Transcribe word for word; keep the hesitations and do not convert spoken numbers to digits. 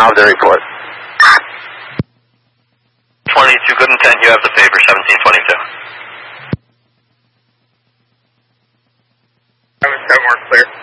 I'll have the report. twenty-two, good intent, you have the paper, seventeen twenty-two. seven seven, mark clear.